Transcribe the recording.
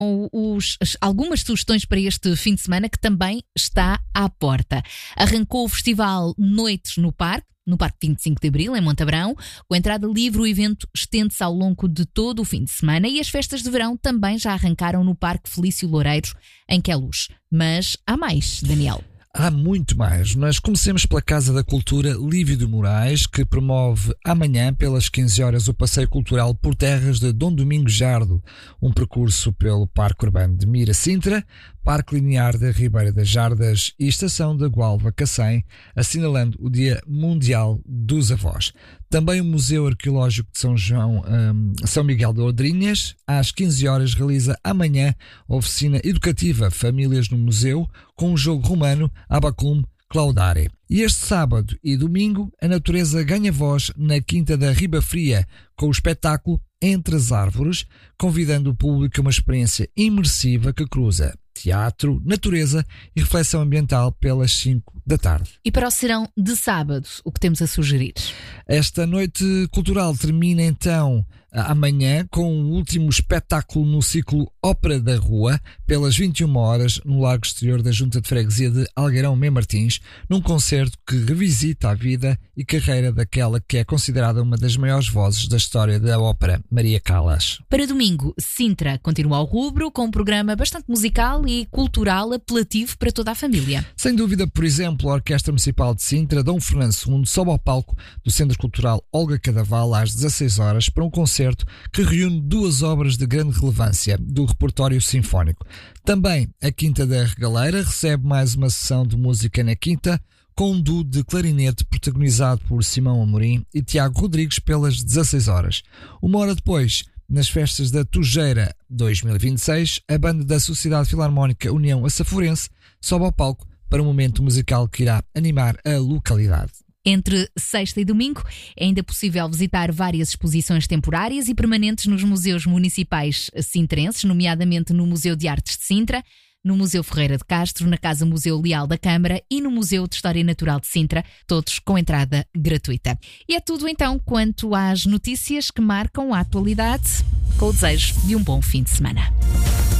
algumas sugestões para este fim de semana que também está à porta. Arrancou o festival Noites no Parque 25 de Abril, em Montabrão. Com entrada livre, o evento estende-se ao longo de todo o fim de semana e as festas de verão também já arrancaram no Parque Felício Loureiros, em Queluz. Mas há mais, Daniel. Há muito mais, mas comecemos pela Casa da Cultura Lívio de Moraes, que promove amanhã, pelas 15 horas, o passeio cultural por terras de Dom Domingos Jardo, um percurso pelo Parque Urbano de Mira Sintra, Parque Linear da Ribeira das Jardas e Estação da Gualva Cacém, assinalando o Dia Mundial dos Avós. Também o Museu Arqueológico de São Miguel de Odrinhas, às 15 horas, realiza amanhã a oficina educativa Famílias no Museu, com o jogo romano Abacum Claudare. E este sábado e domingo, a natureza ganha voz na Quinta da Riba Fria, com o espetáculo Entre as Árvores, convidando o público a uma experiência imersiva que cruza teatro, natureza e reflexão ambiental pelas 5 da tarde. E para o serão de sábado, o que temos a sugerir? Esta noite cultural termina então amanhã com o último espetáculo no ciclo Ópera da Rua, pelas 21 horas, no Largo Exterior da Junta de Freguesia de Algueirão Mem Martins, num concerto que revisita a vida e carreira daquela que é considerada uma das maiores vozes da história da ópera, Maria Callas. Para domingo, Sintra continua ao rubro, com um programa bastante musical e cultural apelativo para toda a família. Sem dúvida, por exemplo, a Orquestra Municipal de Sintra, Dom Fernando II, sobe ao palco do Centro Cultural Olga Cadaval às 16 horas para um concerto que reúne 2 obras de grande relevância do repertório sinfónico. Também a Quinta da Regaleira recebe mais uma sessão de música na Quinta, com um duo de clarinete protagonizado por Simão Amorim e Tiago Rodrigues pelas 16 horas. Uma hora depois, nas festas da Tujeira 2026, a banda da Sociedade Filarmónica União Açaforense sobe ao palco para um momento musical que irá animar a localidade. Entre sexta e domingo é ainda possível visitar várias exposições temporárias e permanentes nos museus municipais sintrenses, nomeadamente no Museu de Artes de Sintra, no Museu Ferreira de Castro, na Casa Museu Leal da Câmara e no Museu de História Natural de Sintra, todos com entrada gratuita. E é tudo então quanto às notícias que marcam a atualidade, com o desejo de um bom fim de semana.